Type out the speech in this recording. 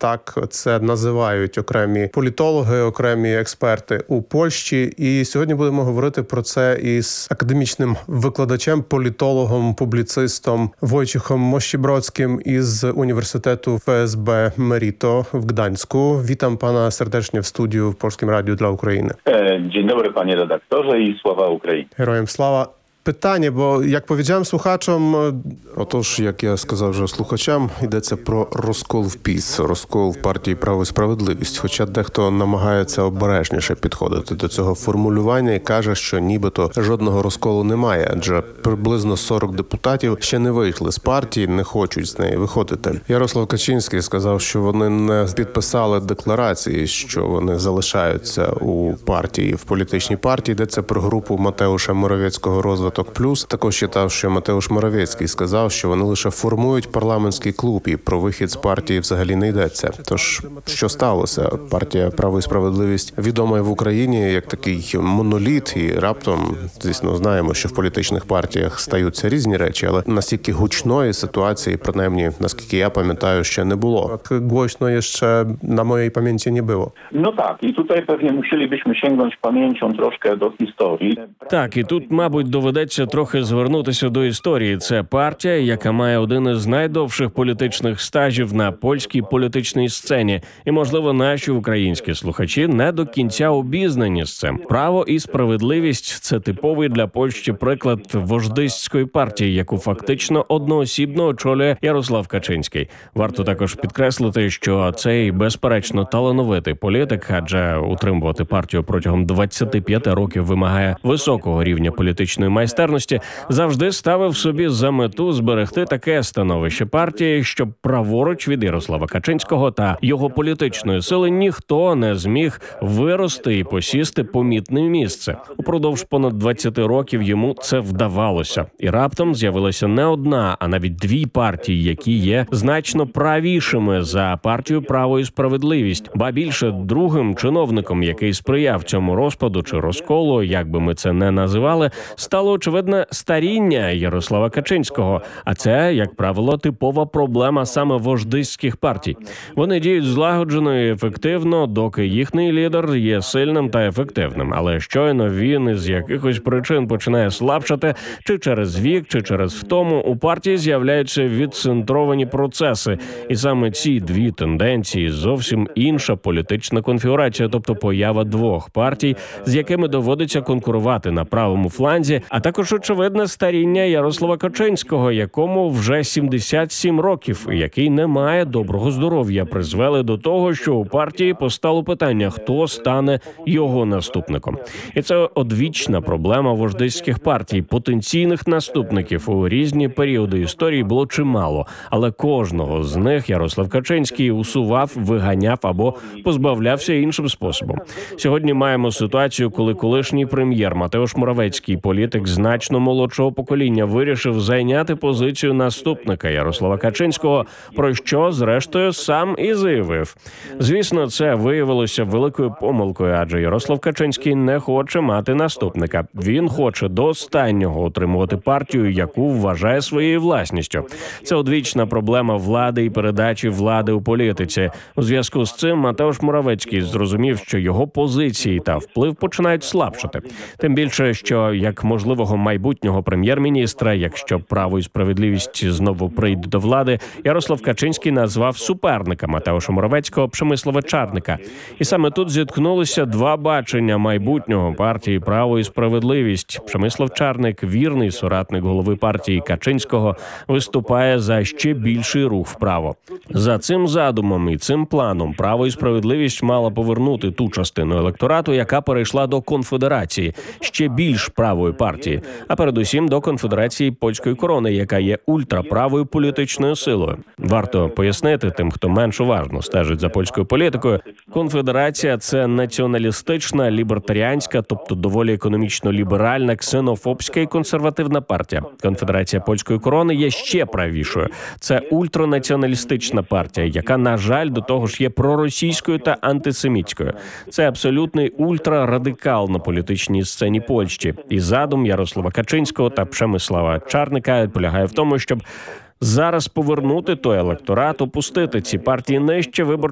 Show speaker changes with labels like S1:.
S1: Так це називають окремі політологи, окремі експерти у Польщі. І сьогодні будемо говорити про це із академічним викладачем, політологом, публіцистом Wojciechом Mościbrockim із університету ФСБ Меріто в Gdańsku. Witam pana serdecznie w studiu w Polskim Radiu dla Ukrainy.
S2: Dzień dobry, panie redaktorze, i sława Ukrainie.
S1: Героям слава. Питання, бо, як powiedziałem слухачам...
S3: Отож, як я сказав вже слухачам, йдеться про розкол в ПіС, розкол в партії «Право і справедливість». Хоча дехто намагається обережніше підходити до цього формулювання і каже, що нібито жодного розколу немає, адже приблизно 40 депутатів ще не вийшли з партії, не хочуть з неї виходити. Ярослав Качинський сказав, що вони не підписали декларації, що вони залишаються у партії, в політичній партії. Йдеться про групу Матеуша Моровецького «Розвиток Плюс». Також читав, що Матеуш Моровецький сказав, що вони лише формують парламентський клуб і про вихід з партії взагалі не йдеться. Тож, що сталося? Партія «Право і справедливість» відома в Україні як такий моноліт, і раптом, звісно, знаємо, що в політичних партіях стаються різні речі, але настільки гучної ситуації, принаймні, наскільки я пам'ятаю, ще не було.
S1: Так głośno jeszcze na mojej pamięci nie było.
S2: No tak, i tutaj pewnie musielibyśmy sięgnąć pamięcią troszkę do historii.
S4: Так, і тут, мабуть, доведеться трохи звернутися до історії. Це партія, яка має один із найдовших політичних стажів на польській політичній сцені. І, можливо, наші українські слухачі не до кінця обізнані з цим. «Право і справедливість» – це типовий для Польщі приклад вождистської партії, яку фактично одноосібно очолює Ярослав Качинський. Варто також підкреслити, що цей, безперечно, талановитий політик, адже утримувати партію протягом 25 років вимагає високого рівня політичної майстерності, завжди ставив собі за мету зберегти таке становище партії, щоб праворуч від Ярослава Качинського та його політичної сили ніхто не зміг вирости і посісти помітне місце. Упродовж понад 20 років йому це вдавалося. І раптом з'явилася не одна, а навіть дві партії, які є значно правішими за партію «Право і справедливість». Ба більше, другим чиновником, який сприяв цьому розпаду чи розколу, як би ми це не називали, стало очевидне старіння Ярослава Качинського. А це, як правило, типова проблема саме вождистських партій. Вони діють злагоджено і ефективно, доки їхній лідер є сильним та ефективним. Але щойно він із якихось причин починає слабшати, чи через вік, чи через втому, у партії з'являються відцентровані процеси. І саме ці дві тенденції – зовсім інша політична конфігурація, тобто поява двох партій, з якими доводиться конкурувати на правому фланзі, а також очевидне старіння Ярослава Качинського, якому вже 77 років, який не має доброго здоров'я, призвели до того, що у партії постало питання, хто стане його наступником. І це одвічна проблема вождистських партій. Потенційних наступників у різні періоди історії було чимало, але кожного з них Ярослав Качинський усував, виганяв або позбавлявся іншим способом. Сьогодні маємо ситуацію, коли колишній прем'єр Матеуш Моровецький, політик значно молодшого покоління, вирішив зайняти позицію наступника Ярослава Качинського, про що, зрештою, сам і заявив. Звісно, це виявилося великою помилкою, адже Ярослав Качинський не хоче мати наступника. Він хоче до останнього утримувати партію, яку вважає своєю власністю. Це одвічна проблема влади і передачі влади у політиці. У зв'язку з цим Матеуш Моровецький зрозумів, що його позиції та вплив починають слабшати. Тим більше, що як можливого майбутнього прем'єр-міністра, якщо «Право і справедливість» знову прийде до влади, Ярослав Качинський назвав суперника Матеуша Моровецького Przemysława Czarnka. І саме тут зіткнулися два бачення майбутнього партії «Право і справедливість». Przemysław Czarnek, вірний соратник голови партії Качинського, виступає за ще більший рух вправо. За цим задумом і цим планом «Право і справедливість» мала повернути ту частину електорату, яка перейшла до конфедерації, ще більш правої партії, а передусім до конфедерації польської корони, яка є ультраправою політичною силою. Варто пояснити тим, хто менш уважно стежить за польською політикою. Конфедерація – це націоналістична, лібертаріанська, тобто доволі економічно-ліберальна, ксенофобська і консервативна партія. Конфедерація польської корони є ще правішою. Це ультранаціоналістична партія, яка, на жаль, до того ж є проросійською та антисемітською. Це абсолютний ультрарадикал на політичній сцені Польщі. І задум Ярослава Качинського та Przemysława Czarnka полягає в тому, щоб зараз повернути той електорат, опустити ці партії нижче виборчої